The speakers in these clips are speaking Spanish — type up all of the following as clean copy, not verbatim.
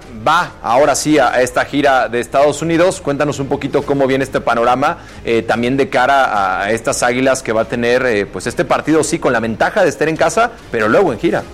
va ahora sí a esta gira de Estados Unidos. Cuéntanos un poquito cómo viene este panorama, también de cara a estas Águilas que va a tener pues este partido sí con la ventaja de estar en casa, pero luego en gira.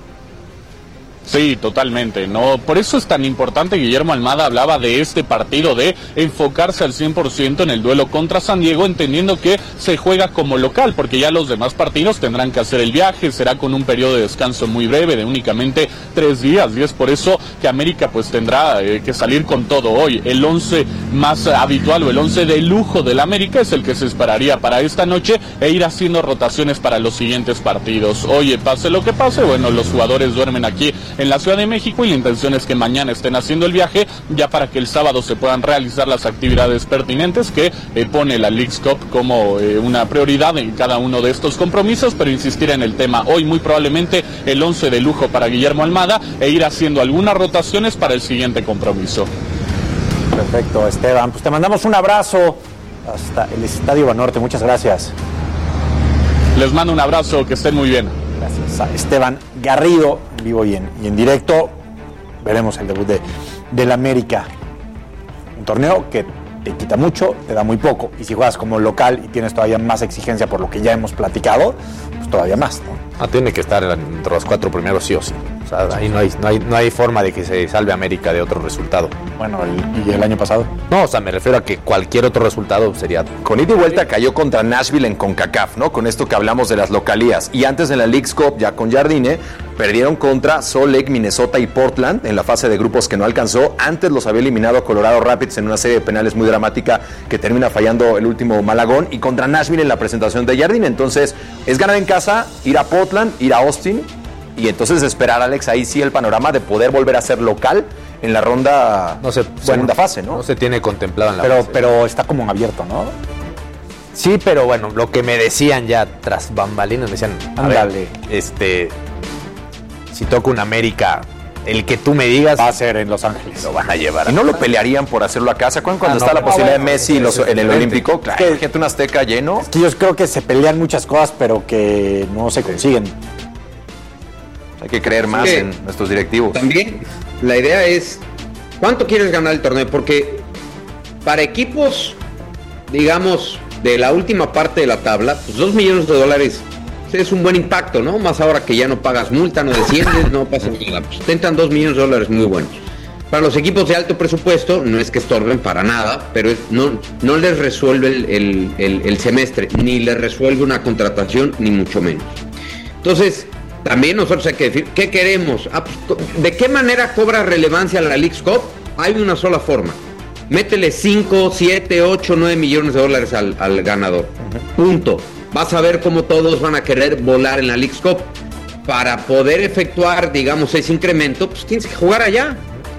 Sí, totalmente, ¿no? Por eso es tan importante, Guillermo Almada hablaba de este partido, de enfocarse al 100% en el duelo contra San Diego, entendiendo que se juega como local, porque ya los demás partidos tendrán que hacer el viaje, será con un periodo de descanso muy breve, de únicamente 3 días, y es por eso que América pues tendrá que salir con todo hoy. El 11 más habitual o el 11 de lujo del América es el que se esperaría para esta noche e ir haciendo rotaciones para los siguientes partidos. Oye, pase lo que pase, bueno, los jugadores duermen aquí en la Ciudad de México y la intención es que mañana estén haciendo el viaje ya para que el sábado se puedan realizar las actividades pertinentes que pone la Leagues Cup como una prioridad en cada uno de estos compromisos, pero insistir en el tema, hoy muy probablemente el 11 de lujo para Guillermo Almada e ir haciendo algunas rotaciones para el siguiente compromiso. Perfecto, Esteban, pues te mandamos un abrazo hasta el Estadio Banorte, muchas gracias. Les mando un abrazo, que estén muy bien. Gracias a Esteban Garrido, en vivo y en directo. Veremos el debut del América. Un torneo que te quita mucho, te da muy poco. Y si juegas como local y tienes todavía más exigencia por lo que ya hemos platicado, pues todavía más, ¿no? Tiene que estar entre los 4 primeros sí o sí. O sea, ahí no hay forma de que se salve América de otro resultado. Bueno, ¿y el año pasado? No, o sea, me refiero a que cualquier otro resultado sería... Con ida y vuelta cayó contra Nashville en CONCACAF, ¿no? Con esto que hablamos de las localías. Y antes en la Leagues Cup, ya con Jardine, perdieron contra Salt Lake, Minnesota y Portland en la fase de grupos que no alcanzó. Antes los había eliminado Colorado Rapids en una serie de penales muy dramática que termina fallando el último Malagón. Y contra Nashville en la presentación de Jardine. Entonces, es ganar en casa, ir a Portland, ir a Austin. Y entonces esperar, Alex, ahí sí el panorama de poder volver a ser local en la ronda, segunda fase, ¿no? No se tiene contemplado en la fase. Pero está como abierto, ¿no? Sí, pero bueno, lo que me decían ya tras bambalinas, me decían, ándale, si toca un América, el que tú me digas... Va a ser en Los Ángeles. Lo van a llevar. ¿Y no lo pelearían por hacerlo acá? ¿Se acuerdan cuando está la posibilidad de Messi en el Olímpico? Claro, fíjate un Azteca lleno. Es que yo creo que se pelean muchas cosas, pero que no se consiguen. Hay que creer más en nuestros directivos. También la idea es, ¿cuánto quieres ganar el torneo? Porque para equipos, digamos, de la última parte de la tabla, pues $2 millones es un buen impacto, ¿no? Más ahora que ya no pagas multa, no desciendes, no pasa nada. Pues te entran $2 millones muy buenos. Para los equipos de alto presupuesto, no es que estorben para nada, pero no les resuelve el semestre, ni les resuelve una contratación, ni mucho menos. Entonces, también nosotros hay que decir, ¿qué queremos? ¿De qué manera cobra relevancia la Leagues Cup? Hay una sola forma. Métele 5, 7, 8, 9 millones de dólares al ganador. Punto. Vas a ver cómo todos van a querer volar en la Leagues Cup. Para poder efectuar, digamos, ese incremento, pues tienes que jugar allá.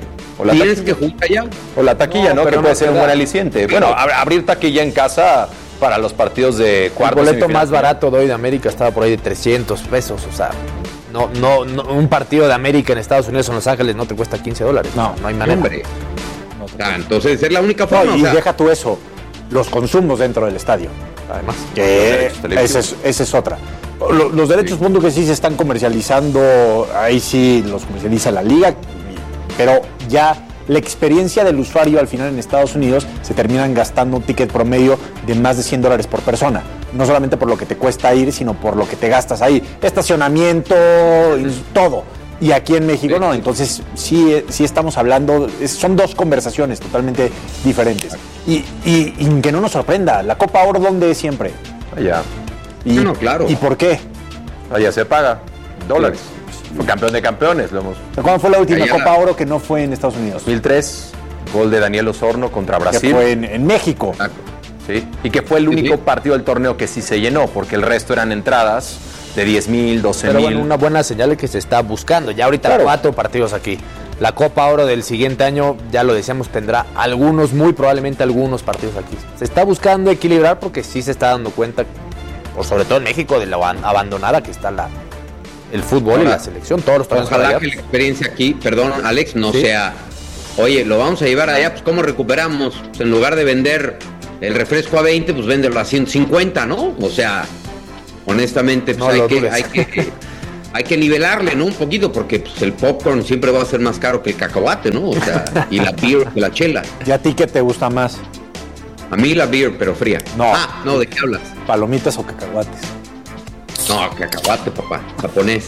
O la taquilla, ¿no? Que puede ser un buen aliciente. Bueno, abrir taquilla en casa para los partidos de cuartos. El boleto más barato de hoy de América estaba por ahí de $300, o sea, no, un partido de América en Estados Unidos o en Los Ángeles no te cuesta $15. No hay manera. Hombre. Entonces es la única forma. Y deja tú eso, los consumos dentro del estadio. Además, que esa es otra. Los derechos mundo que sí se están comercializando, ahí sí los comercializa la liga, pero ya la experiencia del usuario al final en Estados Unidos se terminan gastando un ticket promedio de más de $100 por persona. No solamente por lo que te cuesta ir, sino por lo que te gastas ahí. Estacionamiento, todo. Y aquí en México no. Entonces sí estamos hablando, son dos conversaciones totalmente diferentes. Y que no nos sorprenda, la Copa Oro, ¿dónde es siempre? Allá. No, claro. ¿Y por qué? Allá se paga $. Fue campeón de campeones, lo hemos. ¿Cuándo fue la última Copa Oro que no fue en Estados Unidos? 2003, gol de Daniel Osorno contra Brasil. Que fue en México. Sí, y que fue el único partido del torneo que sí se llenó, porque el resto eran entradas de 10,000, 12,000. Pero bueno, una buena señal es que se está buscando. Ya ahorita 4 partidos aquí. La Copa Oro del siguiente año, ya lo decíamos, tendrá muy probablemente algunos partidos aquí. Se está buscando equilibrar porque sí se está dando cuenta, sobre todo en México, de la abandonada que está el fútbol y la selección, todos los torneos. Ojalá que la experiencia aquí, perdón, Alex, no sea, oye, lo vamos a llevar allá, pues ¿cómo recuperamos? Pues en lugar de vender el refresco a 20, pues véndelo a 150, ¿no? O sea, honestamente, pues hay que nivelarle, ¿no? Un poquito, porque pues, el popcorn siempre va a ser más caro que el cacahuate, ¿no? O sea, y la beer que la chela. ¿Y a ti qué te gusta más? A mí la beer, pero fría. No. No, ¿de qué hablas? ¿Palomitas o cacahuates? No, cacahuate, papá, japonés.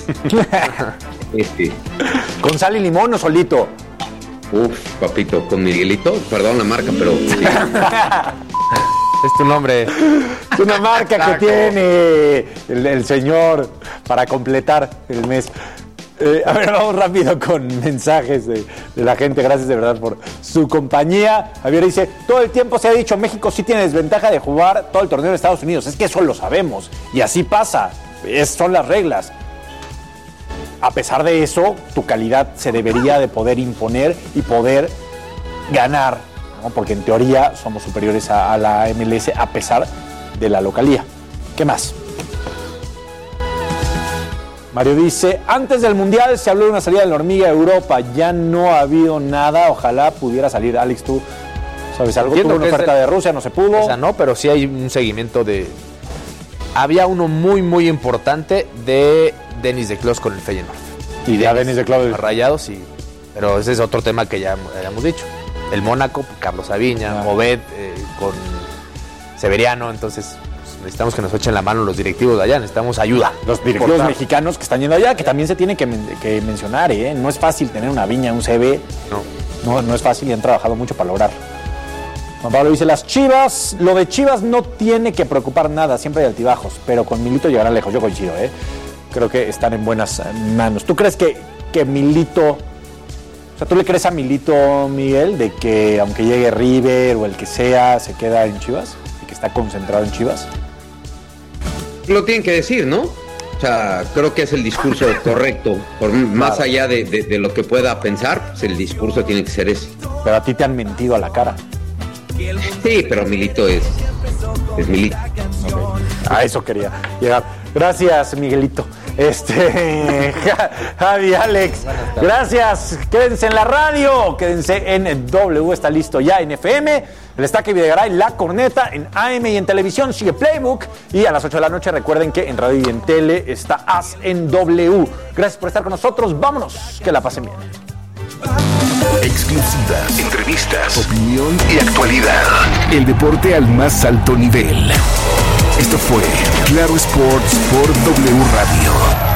¿Con sal y limón o solito? Uf, papito, con Miguelito, perdón la marca, pero sí. Es tu nombre. Es una marca que tiene el señor para completar el mes. A ver, vamos rápido con mensajes de la gente. Gracias de verdad por su compañía. Javier dice, todo el tiempo se ha dicho, México sí tiene desventaja de jugar todo el torneo de Estados Unidos. Es que eso lo sabemos. Y así pasa. Son las reglas. A pesar de eso, tu calidad se debería de poder imponer y poder ganar, ¿no? Porque en teoría somos superiores a la MLS a pesar de la localía. ¿Qué más? Mario dice, antes del Mundial se habló de una salida de la hormiga a Europa, ya no ha habido nada, ojalá pudiera salir. Alex, ¿tú sabes algo? Tuvo una oferta de Rusia, no se pudo. O sea, no, pero sí hay un seguimiento de... Había uno muy, muy importante de Denis de Clos con el Feyenoord. Y de Denis de Clos. Rayados, sí. Pero ese es otro tema que ya habíamos dicho. El Mónaco, Carlos Saviña, Obed, con Severiano, entonces... Necesitamos que nos echen la mano los directivos de allá, necesitamos ayuda. Los directivos mexicanos que están yendo allá, que también se tiene que mencionar, ¿eh? No es fácil tener una viña, un CV. No es fácil y han trabajado mucho para lograr. Juan Pablo dice, las Chivas, lo de Chivas no tiene que preocupar nada, siempre hay altibajos, pero con Milito llegarán lejos, yo coincido, ¿eh? Creo que están en buenas manos. ¿Tú crees que Milito, o sea, tú le crees a Milito, Miguel, de que aunque llegue River o el que sea, se queda en Chivas? ¿Y que está concentrado en Chivas? Lo tienen que decir, ¿no? O sea, creo que es el discurso correcto. Más allá de lo que pueda pensar, pues el discurso tiene que ser ese. Pero a ti te han mentido a la cara. Sí, pero Milito es Milito. Okay. A eso quería llegar. Gracias, Miguelito. Javi, Alex, gracias. Quédense en la radio, quédense en W, está listo ya en FM, el Estaque Videgaray, La Corneta, en AM y en televisión, sigue Playbook. Y a las 8 de la noche recuerden que en radio y en tele está As en W. Gracias por estar con nosotros, vámonos, que la pasen bien. Exclusivas, entrevistas, opinión y actualidad. El deporte al más alto nivel. Esto fue Claro Sports por W Radio.